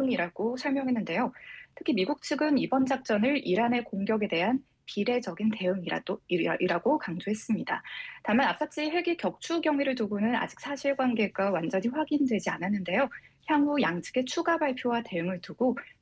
중이라고 설명했는데요. 특히 미국 측은 이번 작전을 이란의 공격에 대한 비례적인 대응이라고 강조했습니다. 다만 앞사치 헬기 격추 경위를 두고는 아직 사실관계가 완전히 확인되지 않았는데요. 향후 양측의 추가 발표와 대응을 두고